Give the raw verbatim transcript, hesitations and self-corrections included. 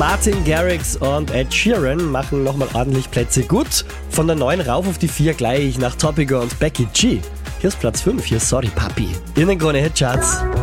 Martin Garrix und Ed Sheeran machen nochmal ordentlich Plätze gut. Von der neun rauf auf die vier gleich nach Topigo und Becky G. Hier ist Platz fünf, hier ist Sorry Papi. In den Krone Hit Charts.